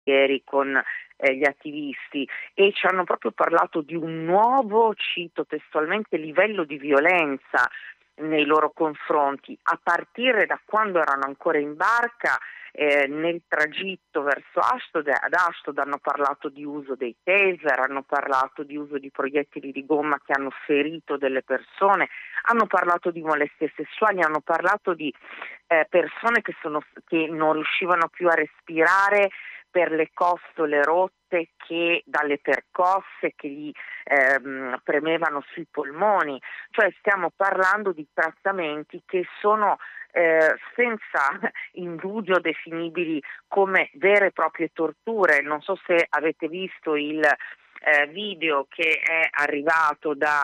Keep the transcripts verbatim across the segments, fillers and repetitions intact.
ieri con eh, gli attivisti, e ci hanno proprio parlato di un nuovo, cito testualmente, livello di violenza nei loro confronti, a partire da quando erano ancora in barca. Eh, nel tragitto verso Ashdod, ad Ashdod hanno parlato di uso dei taser, hanno parlato di uso di proiettili di gomma che hanno ferito delle persone, hanno parlato di molestie sessuali, hanno parlato di eh, persone che, sono, che non riuscivano più a respirare per le costole rotte che dalle percosse che gli ehm, premevano sui polmoni. Cioè stiamo parlando di trattamenti che sono eh, senza indugio definibili come vere e proprie torture. Non so se avete visto il eh, video che è arrivato da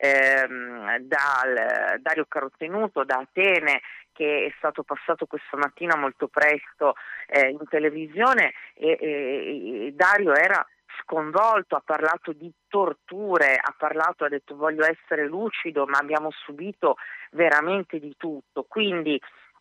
ehm, dal Dario Carotenuto da Atene, che è stato passato questa mattina molto presto eh, in televisione, e, e, e Dario era sconvolto, ha parlato di torture, ha parlato, ha detto voglio essere lucido, ma abbiamo subito veramente di tutto. Quindi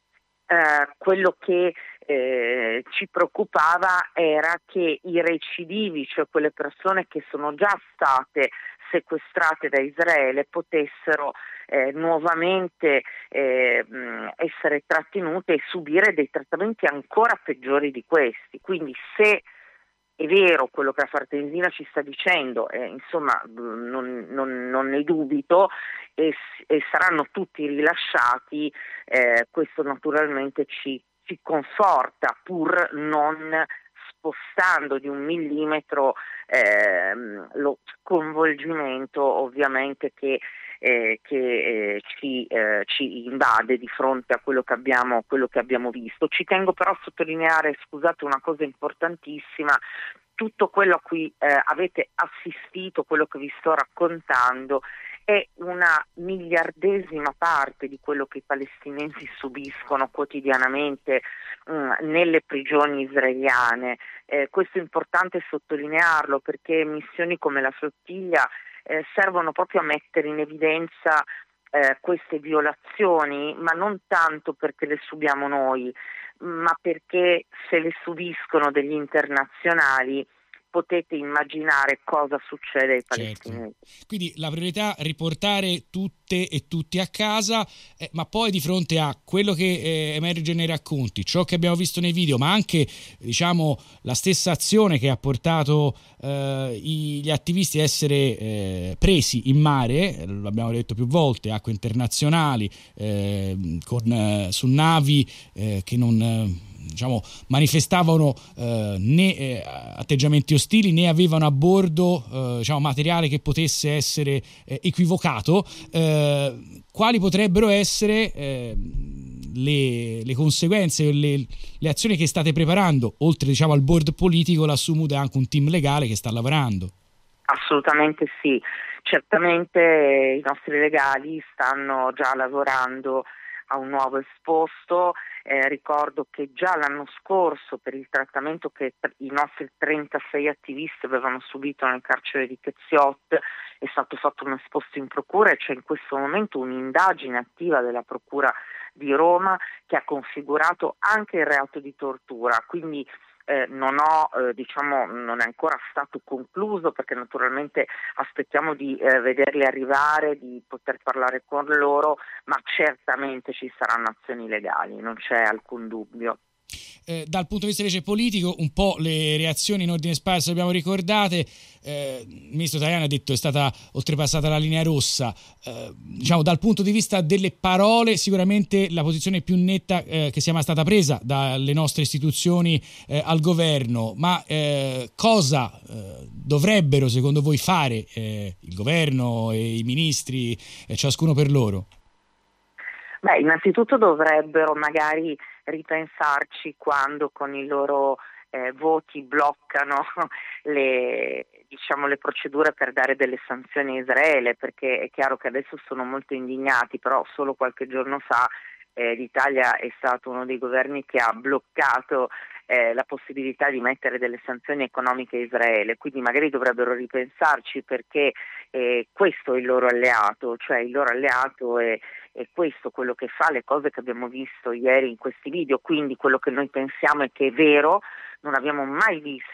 eh, quello che eh, ci preoccupava era che i recidivi, cioè quelle persone che sono già state sequestrate da Israele, potessero eh, nuovamente eh, mh, essere trattenute e subire dei trattamenti ancora peggiori di questi. Quindi se è vero quello che la Farnesina ci sta dicendo, eh, insomma non, non, non ne dubito, e, e saranno tutti rilasciati, eh, questo naturalmente ci, ci conforta, pur non spostando di un millimetro ehm, lo sconvolgimento ovviamente che, eh, che eh, ci, eh, ci invade di fronte a quello che abbiamo, quello che abbiamo visto. Ci tengo però a sottolineare, scusate, una cosa importantissima: tutto quello a cui eh, avete assistito, quello che vi sto raccontando, è una miliardesima parte di quello che i palestinesi subiscono quotidianamente mh, nelle prigioni israeliane. Eh, questo è importante sottolinearlo, perché missioni come la Flottiglia eh, servono proprio a mettere in evidenza eh, queste violazioni, ma non tanto perché le subiamo noi, ma perché se le subiscono degli internazionali potete immaginare cosa succede ai Certo. palestinesi. Quindi la priorità è riportare tutte e tutti a casa, eh, ma poi di fronte a quello che eh, emerge nei racconti, ciò che abbiamo visto nei video, ma anche diciamo la stessa azione che ha portato eh, gli attivisti a essere eh, presi in mare, l'abbiamo detto più volte, acque internazionali, eh, con, eh, su navi eh, che non... Eh, diciamo manifestavano eh, né eh, atteggiamenti ostili, né avevano a bordo eh, diciamo materiale che potesse essere eh, equivocato. Eh, quali potrebbero essere eh, le, le conseguenze, le, le azioni che state preparando? Oltre diciamo al board politico, la Sumud è anche un team legale che sta lavorando. Assolutamente sì, certamente i nostri legali stanno già lavorando a un nuovo esposto. Eh, ricordo che già l'anno scorso, per il trattamento che i nostri trentasei attivisti avevano subito nel carcere di Ketziot, è stato fatto un esposto in procura, e c'è in questo momento un'indagine attiva della procura di Roma che ha configurato anche il reato di tortura. Quindi Eh, non ho, eh, diciamo, non è ancora stato concluso, perché naturalmente aspettiamo di eh, vederli arrivare, di poter parlare con loro, ma certamente ci saranno azioni legali, non c'è alcun dubbio. Eh, dal punto di vista invece politico, un po' le reazioni in ordine sparso abbiamo ricordate. Eh, il ministro Tajani ha detto è stata oltrepassata la linea rossa. Eh, diciamo dal punto di vista delle parole, sicuramente la posizione più netta eh, che sia mai stata presa dalle nostre istituzioni eh, al governo. Ma eh, cosa eh, dovrebbero secondo voi fare eh, il governo e i ministri, eh, ciascuno per loro? Beh, innanzitutto dovrebbero magari ripensarci quando con i loro eh, voti bloccano le, diciamo, le procedure per dare delle sanzioni a Israele, perché è chiaro che adesso sono molto indignati, però solo qualche giorno fa eh, l'Italia è stato uno dei governi che ha bloccato eh, la possibilità di mettere delle sanzioni economiche a Israele, quindi magari dovrebbero ripensarci, perché eh, questo è il loro alleato, cioè il loro alleato è E questo quello che fa, le cose che abbiamo visto ieri in questi video. Quindi quello che noi pensiamo è che è vero, non abbiamo mai visto